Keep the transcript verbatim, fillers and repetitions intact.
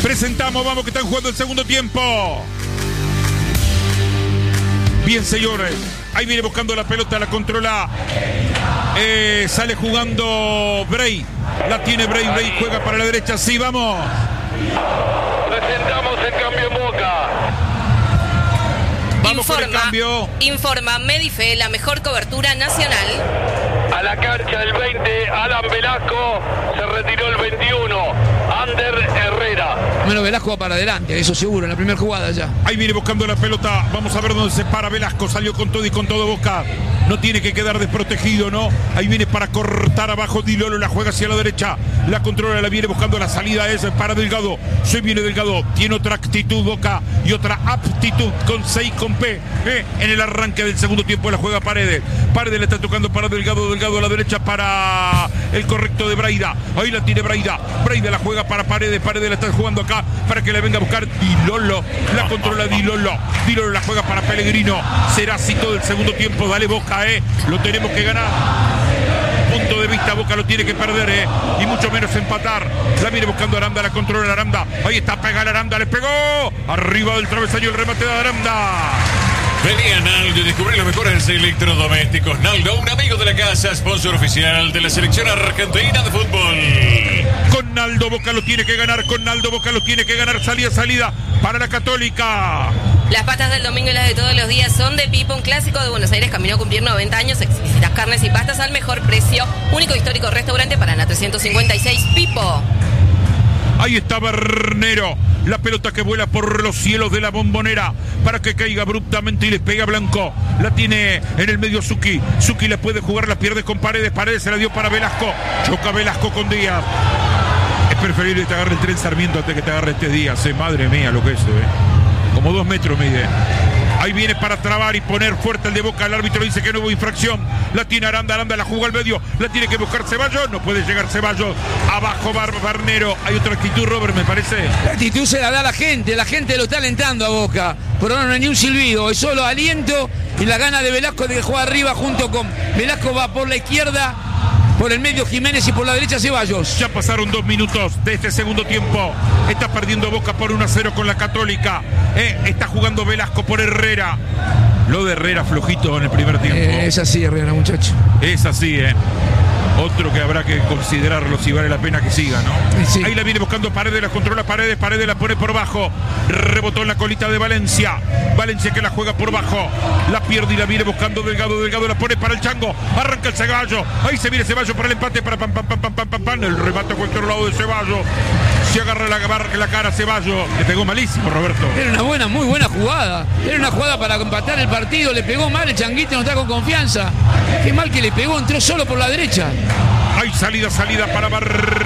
Presentamos, vamos que están jugando el segundo tiempo. Bien, señores. Ahí viene buscando la pelota, la controla. Eh, sale jugando Bray. La tiene Bray, Bray juega para la derecha. Sí, vamos. Presentamos el cambio en Boca. Vamos informa, con el cambio. Informa Medife, la mejor cobertura nacional. A la cancha del veinte, Alan Velasco. Se retiró el veintiuno, Ander Herrera. Menos Velasco va para adelante, eso seguro, en la primera jugada ya. Ahí viene buscando la pelota. Vamos a ver dónde se para Velasco. Salió con todo y con todo Boca. No tiene que quedar desprotegido, ¿no? Ahí viene para cortar abajo Di Lolo. La juega hacia la derecha. La controla, la viene buscando la salida. Es para Delgado. Se viene Delgado. Tiene otra actitud Boca y otra aptitud con C y con P. ¿eh? En el arranque del segundo tiempo la juega Paredes. Paredes le está tocando para Delgado. Delgado a la derecha para el correcto de Braida. Ahí la tiene Braida. Braida la juega para Paredes. Paredes la está jugando acá para que le venga a buscar Di Lolo. La controla Di Lolo. Di Lolo la juega para Pellegrino. Será así todo el segundo tiempo. Dale Boca, eh. Lo tenemos que ganar. Punto de vista, Boca lo tiene que perder, eh. Y mucho menos empatar. La viene buscando Aranda, la controla Aranda. Ahí está, pega Aranda, le pegó. Arriba del travesaño el remate de Aranda. Vení a Naldo y descubrí los mejores electrodomésticos. Naldo, un amigo de la casa, sponsor oficial de la selección argentina de fútbol. Con Naldo, Boca lo tiene que ganar. Con Naldo, Boca lo tiene que ganar. Salida, salida para la Católica. Las pastas del domingo y las de todos los días son de Pipo, un clásico de Buenos Aires, camino a cumplir noventa años, exquisitas carnes y pastas al mejor precio. Único histórico restaurante Paraná trescientos cincuenta y seis, Pipo. Ahí está Bernero. La pelota que vuela por los cielos de la Bombonera para que caiga abruptamente y le pega a Blanco. La tiene en el medio Zucchi. Zucchi la puede jugar, la pierde con Paredes. Paredes se la dio para Velasco. Choca Velasco con Díaz. Es preferible que te agarre el tren Sarmiento antes que te agarre este Díaz. Eh. Madre mía lo que es, eh. Como dos metros mide. Ahí viene para trabar y poner fuerte el de Boca. El árbitro dice que no hubo infracción. La tiene Aranda, Aranda la jugó al medio. La tiene que buscar Ceballos. No puede llegar Ceballos. Abajo Bar Barnero. Hay otra actitud, Robert, me parece. La actitud se la da la gente. La gente lo está alentando a Boca. Pero no hay ni un silbido. Es solo aliento y la gana de Velasco de que juega arriba junto con... Velasco va por la izquierda, por el medio Jiménez y por la derecha Ceballos. Ya pasaron dos minutos de este segundo tiempo. Está perdiendo Boca por uno a cero con la Católica. Eh, está jugando Velasco por Herrera. Lo de Herrera flojito en el primer tiempo. Eh, es así, Herrera, muchacho. Es así, eh. Otro que habrá que considerarlo si vale la pena que siga, ¿no? Sí. Ahí la viene buscando Paredes, la controla Paredes, Paredes la pone por bajo. Rebotó en la colita de Valencia. Valencia que la juega por bajo. La pierde y la viene buscando Delgado. Delgado la pone para el Chango. Arranca el Ceballos. Ahí se viene Ceballos para el empate. Para pam, pam, pam, pam, pam, pam, pam. El remate a cualquier lado de Ceballos. Se agarra la, la cara a Ceballos. Le pegó malísimo, Roberto. Era una buena, muy buena jugada. Era una jugada para empatar el partido. Le pegó mal, el Changuito no está con confianza. Qué mal que le pegó, entró solo por la derecha. Hay salida, salida para Bar